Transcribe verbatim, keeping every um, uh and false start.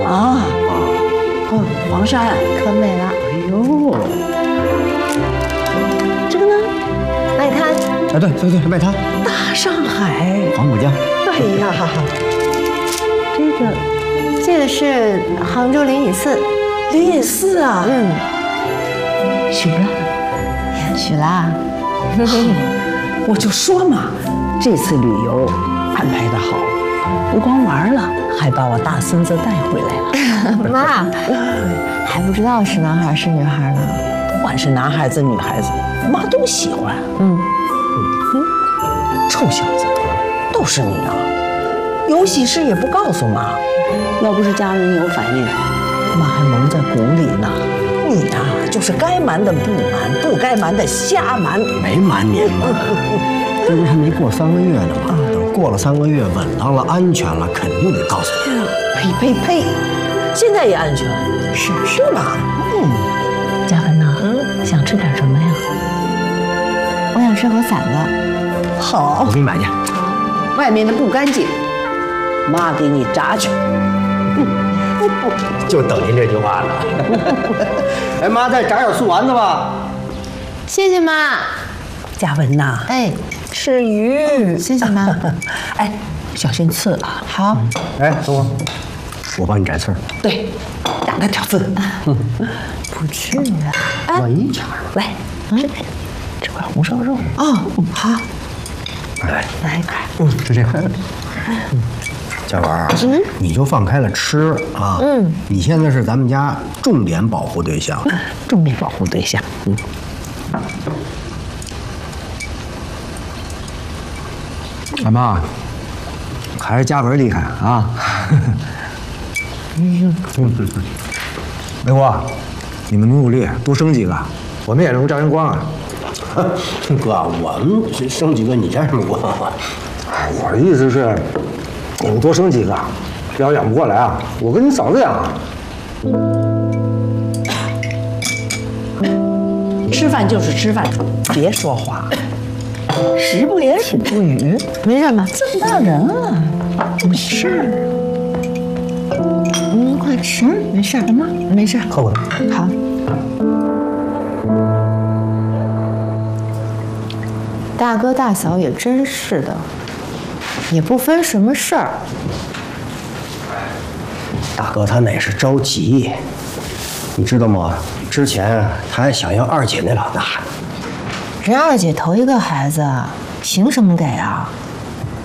啊，哦，黄山可美了。 哎呦，这个呢？ 外滩。 啊，对对对，外滩。 大上海。 黄浦江。 哎呀，这个这个是杭州灵隐寺。 灵隐寺啊， 嗯， 许了。 许啦。 我就说嘛，这次旅游安排的好，不光玩了，还把我大孙子带回来了。 妈，还不知道是男孩是女孩呢。 不管是男孩子女孩子，妈都喜欢。 嗯嗯，臭小子，都是你啊！有喜事也不告诉妈，要不是家人有反应，妈还蒙在鼓里呢。你呀、啊，就是该瞒的不瞒，不该瞒的瞎瞒。 没瞒您嘛，这不是还没过三个月呢吗？等过了三个月，稳当了，安全了，肯定得告诉你。 呸呸呸！现在也安全，是是吧？嗯。 嘉文呐，嗯，想吃点什么呀？ 我想吃盒馓子。 好， 我给你买去。 外面的不干净，妈给你炸去。 就等您这句话呢。哎，妈，再炸点素丸子吧。 谢谢妈。 嘉文呐， 哎， 吃鱼。 谢谢妈。 哎，小心刺啊。 好。 哎，等会儿，我帮你摘刺儿。 对，让他挑刺。 不至于啊。 万一卡上， 来，这这块红烧肉。 哦，好。 来， 来一块。 嗯，就这块。嗯。小婉，嗯，你就放开了吃啊。嗯，你现在是咱们家重点保护对象， 重点保护对象。嗯。 俺妈，还是嘉文厉害啊。嗯嗯。梅花，你们努努力，多生几个，我们也能沾上光啊。哥，我们生几个你沾什么光啊？我的意思是。你们多生几个，要养不过来啊，我跟你嫂子养啊。 吃饭就是吃饭，别说话，食不言，寝不语。 没事嘛， 这么大人了，没事。 嗯，快吃，没事，妈，没事。 喝我的。 好。大哥大嫂也真是的。也不分什么事儿。 大哥他那是着急，你知道吗？之前他还想要二姐那老大呢。 人二姐头一个孩子，凭什么给啊？